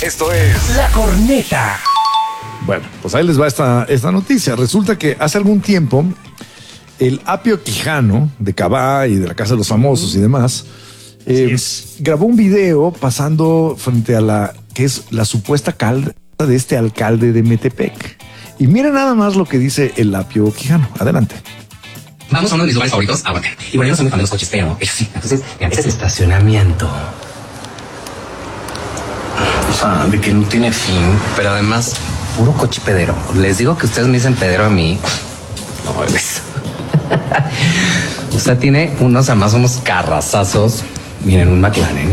Esto es La Corneta. Bueno, pues ahí les va esta noticia. Resulta que hace algún tiempo el Apio Quijano de Cabá y de la Casa de los Famosos y demás grabó un video pasando frente a la que es la supuesta calda de este alcalde de Metepec. Y mira nada más lo que dice el Apio Quijano. Adelante. Vamos a uno de mis lugares favoritos, Aguacate. Y bueno, yo no soy muy fan de los coches, pero sí. Entonces, vean, este es el estacionamiento. O sea, de que no tiene fin, pero además, puro coche pedero. Les digo que ustedes me dicen pedero a mí. No, es. Usted tiene unos carrazazos. Miren, un McLaren.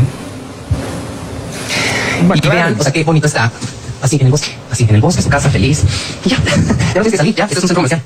Y vean, o sea, qué bonito está. Así en el bosque, su casa feliz. Y ya, ya no tienes que salir, ya, esto es un centro comercial.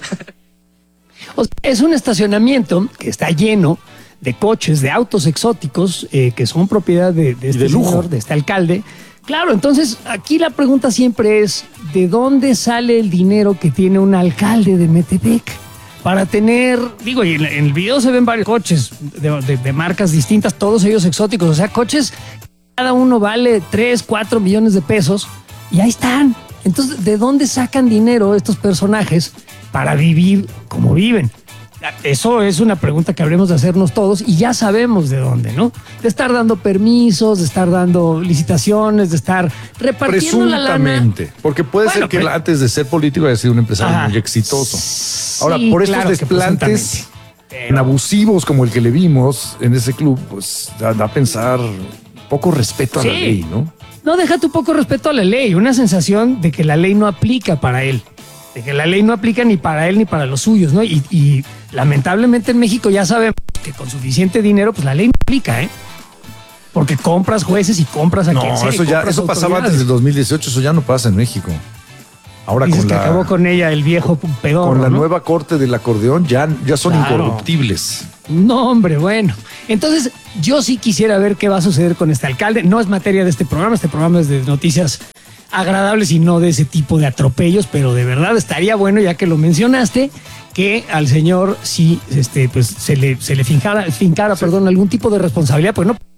O sea, es un estacionamiento que está lleno de coches, de autos exóticos que son propiedad de este señor, de este alcalde. Claro, entonces aquí la pregunta siempre es, ¿de dónde sale el dinero que tiene un alcalde de Metepec? Para tener, digo, y en el video se ven varios coches de marcas distintas, todos ellos exóticos, o sea, coches, cada uno vale 3, 4 millones de pesos y ahí están. Entonces, ¿de dónde sacan dinero estos personajes para vivir como viven? Eso es una pregunta que habremos de hacernos todos y ya sabemos de dónde, ¿no? De estar dando permisos, de estar dando licitaciones, de estar repartiendo la lana. Presuntamente, porque puede ser que antes de ser político haya sido un empresario muy exitoso. Ahora, por estos desplantes tan abusivos como el que le vimos en ese club, pues da a pensar poco respeto a la ley, ¿no? No, deja tu poco respeto a la ley, una sensación de que la ley no aplica para él, de que la ley no aplica ni para él ni para los suyos, ¿no? Y lamentablemente en México ya sabemos que con suficiente dinero, pues la ley no aplica, ¿eh? Porque compras jueces y compras a quien sea. Eso pasaba antes del 2018, eso ya no pasa en México. Ahora dices que acabó con ella el viejo pedorro, con la ¿no? nueva corte del acordeón ya son incorruptibles. No, hombre, bueno. Entonces, yo sí quisiera ver qué va a suceder con este alcalde. No es materia de este programa es de noticias agradables y no de ese tipo de atropellos, pero de verdad estaría bueno, ya que lo mencionaste, que al señor sí pues se le fincara algún tipo de responsabilidad, pues no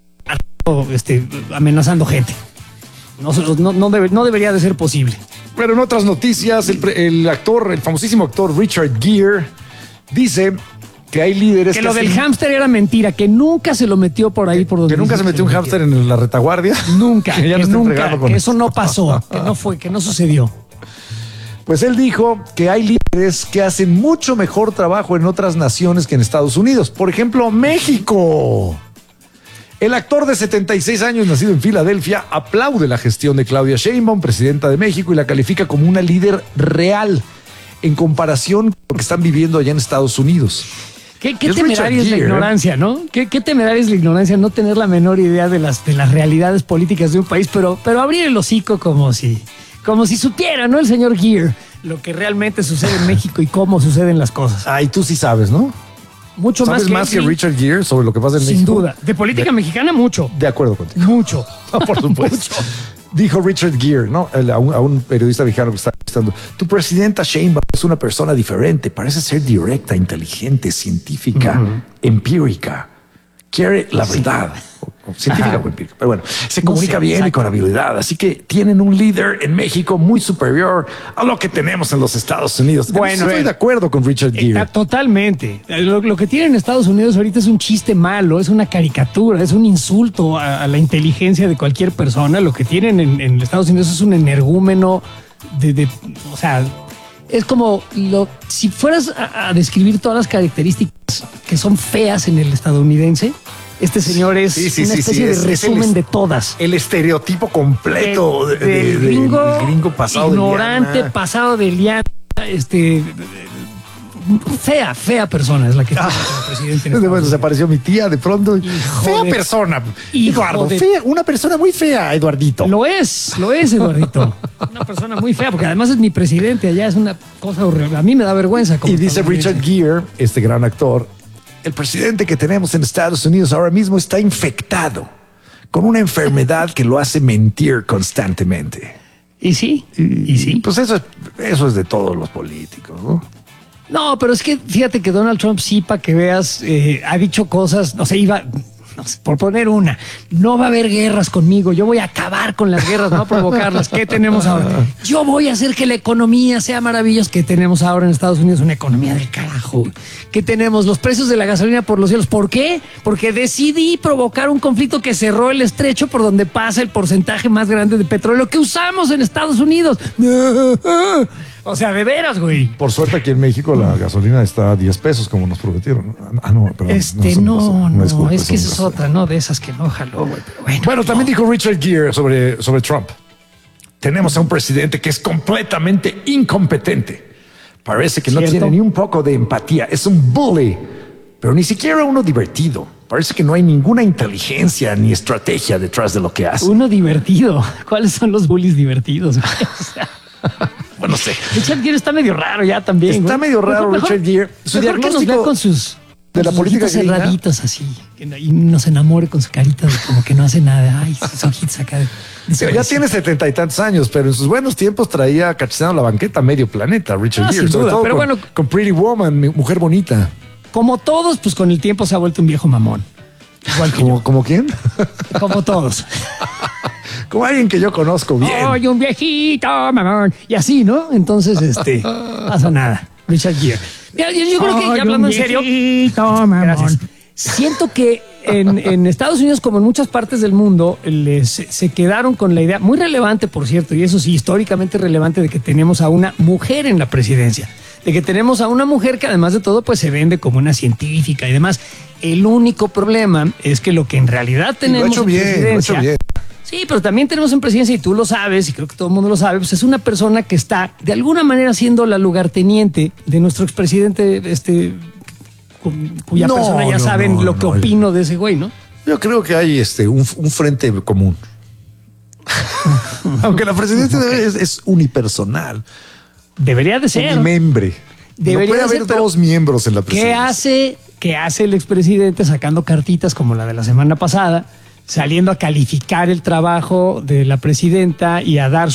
amenazando gente. No debería de ser posible. Pero en otras noticias, el famosísimo actor Richard Gere dice que hay líderes que lo del hámster era mentira, que nunca se lo metió por ahí por donde. Que nunca se metió un hámster en la retaguardia. Nunca, que eso no pasó, que no sucedió. Pues él dijo que hay líderes que hacen mucho mejor trabajo en otras naciones que en Estados Unidos. Por ejemplo, México. El actor de 76 años, nacido en Filadelfia, aplaude la gestión de Claudia Sheinbaum, presidenta de México, y la califica como una líder real en comparación con lo que están viviendo allá en Estados Unidos. Qué temeraria es la ignorancia, ¿no? Qué temeraria es la ignorancia, no tener la menor idea de las realidades políticas de un país, pero abrir el hocico como si supiera, ¿no? El señor Gere, lo que realmente sucede en México y cómo suceden las cosas. Ah, y tú sí sabes, ¿no? Mucho más que Richard Gere sobre lo que pasa en México. Sin duda. De política mexicana, mucho. De acuerdo contigo. Mucho. Por supuesto. Mucho. Dijo Richard Gere, ¿no? A un periodista mexicano que está entrevistando. Tu presidenta Sheinbaum es una persona diferente. Parece ser directa, inteligente, científica, empírica. Quiere la verdad. Científica o empírica. Pero bueno, se comunica bien y con habilidad. Así que tienen un líder en México muy superior a lo que tenemos en los Estados Unidos. Bueno, estoy de acuerdo con Richard Gere. Totalmente. Lo que tienen en Estados Unidos ahorita es un chiste malo, es una caricatura, es un insulto a la inteligencia de cualquier persona. Lo que tienen en Estados Unidos es un energúmeno o sea, es como si fueras a describir todas las características que son feas en el estadounidense. Este señor es una especie de resumen de todas. El estereotipo completo del gringo pasado ignorante, de liana. pasado de liana, fea persona es la que está como presidente. Bueno, se apareció mi tía de pronto. Fea persona, Eduardo. Fea, una persona muy fea, Eduardito. Lo es, Eduardito. Una persona muy fea, porque además es mi presidente allá, es una cosa horrible. A mí me da vergüenza. Y dice Richard Gere, este gran actor, el presidente que tenemos en Estados Unidos ahora mismo está infectado con una enfermedad que lo hace mentir constantemente. Y sí. Pues eso es de todos los políticos, ¿no? No, pero es que fíjate que Donald Trump sí, para que veas, ha dicho cosas, o sea, no sé, por poner una, no va a haber guerras conmigo, yo voy a acabar con las guerras, no a provocarlas. ¿Qué tenemos ahora? Yo voy a hacer que la economía sea maravillosa. ¿Qué tenemos ahora en Estados Unidos? Una economía del carajo. ¿Qué tenemos? Los precios de la gasolina por los cielos. ¿Por qué? Porque decidí provocar un conflicto que cerró el estrecho por donde pasa el porcentaje más grande de petróleo que usamos en Estados Unidos. O sea, de veras, güey. Por suerte aquí en México la gasolina está a 10 pesos, como nos prometieron. No, perdón. Es que esa es otra, ¿no? De esas que no jaló, güey. Bueno, también dijo Richard Gere sobre Trump. Tenemos a un presidente que es completamente incompetente. Parece que no tiene ni un poco de empatía. Es un bully, pero ni siquiera uno divertido. Parece que no hay ninguna inteligencia ni estrategia detrás de lo que hace. Uno divertido. ¿Cuáles son los bullies divertidos? Bueno, no sé. Richard Gere está medio raro ya también. Está medio raro Richard Gere. Su diagnóstico que nos vea con sus de la política cerraditos así y nos enamore con su carita de como que no hace nada. Ay, sus ojitos acá. Ya tiene 70 y tantos años, pero en sus buenos tiempos traía cacheteando la banqueta a medio planeta Richard Gere. Sin duda, pero bueno, con Pretty Woman, Mujer Bonita. Como todos, pues con el tiempo se ha vuelto un viejo mamón. Igual que yo. ¿Como quién? Como todos. Como alguien que yo conozco bien. ¡Ay, un viejito mamón! Y así, ¿no? Entonces, pasa nada. Richard Gere. Mira, yo creo que ya hablando en serio. Gracias. Siento que en Estados Unidos, como en muchas partes del mundo, se quedaron con la idea, muy relevante, por cierto, y eso sí, históricamente relevante, de que tenemos a una mujer en la presidencia. De que tenemos a una mujer que, además de todo, pues se vende como una científica y demás. El único problema es que lo que en realidad tenemos en presidencia... Lo ha hecho bien. Sí, pero también tenemos en presidencia, y tú lo sabes, y creo que todo el mundo lo sabe, pues es una persona que está de alguna manera siendo la lugarteniente de nuestro expresidente, cuya persona ya saben lo que opino de ese güey, ¿no? Yo creo que hay un frente común. Aunque la presidencia es unipersonal. Debería de ser. Unimembre. No puede haber dos miembros en la presidencia. ¿Qué hace el expresidente sacando cartitas como la de la semana pasada, saliendo a calificar el trabajo de la presidenta y a dar